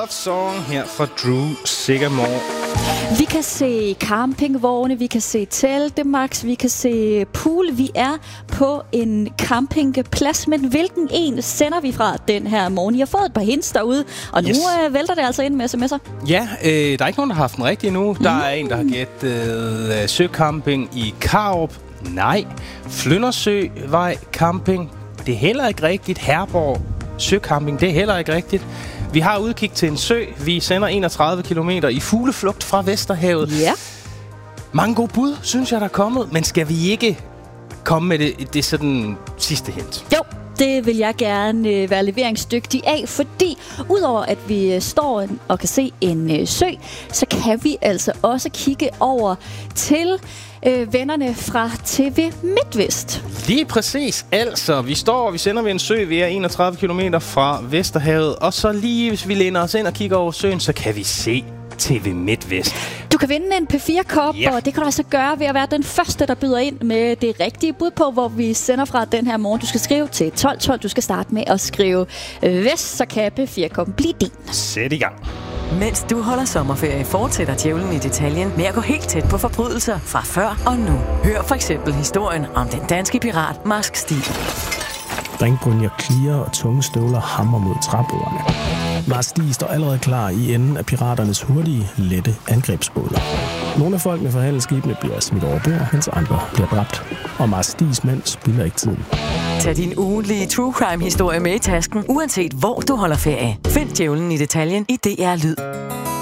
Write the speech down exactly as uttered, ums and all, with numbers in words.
Love Song her fra Drew Sigamore. Vi kan se campingvogne, vi kan se teltemax, vi kan se pool. Vi er på en campingplads, men hvilken en sender vi fra den her morgen? I har fået et par hints derude, og nu yes. øh, vælter det altså ind med sms'er. Ja, øh, der er ikke nogen, der har haft den rigtige endnu. Mm. Der er en, der har gættet øh, søcamping i Karup. Nej. Flyndersøvej camping. Det er heller ikke rigtigt. Herborg søcamping. Det er heller ikke rigtigt. Vi har udkig til en sø. Vi sender enogtredive kilometer i fugleflugt fra Vesterhavet. Ja. Mange gode bud, synes jeg, der er kommet. Men skal vi ikke komme med det, det sådan sidste hint? Jo, det vil jeg gerne øh, være leveringsdygtig af, fordi udover at vi øh, står og kan se en øh, sø, så kan vi altså også kigge over til øh, vennerne fra T V MidtVest. Lige præcis. Altså, vi står og vi sender ved en sø. Vi er enogtredive kilometer fra Vesterhavet. Og så lige, hvis vi læner os ind og kigger over søen, så kan vi se T V MidtVest. Du kan vinde en P fire kop, yeah. og det kan du altså gøre ved at være den første, der byder ind med det rigtige bud på, hvor vi sender fra den her morgen. Du skal skrive til tolv tolv. Du skal starte med at skrive Vest, så kan P fire koppen blive din. Sæt i gang. Mens du holder sommerferie, fortsætter djævlen i detaljen med at gå helt tæt på forbrydelser fra før og nu. Hør for eksempel historien om den danske pirat Marsk Stig. Ringbrynjer klirer og tunge støvler hammer mod træbordene. Marsk Stig står allerede klar i enden af piraternes hurtige, lette angrebsbåder. Nogle af folkene fra handelsskibene bliver smidt over bord, mens andre bliver dræbt. Og Marsk Stigs mænd spilder ikke tiden. Tag din ugentlige true crime-historie med i tasken, uanset hvor du holder ferie. Find djævlen i detaljen i D R Lyd.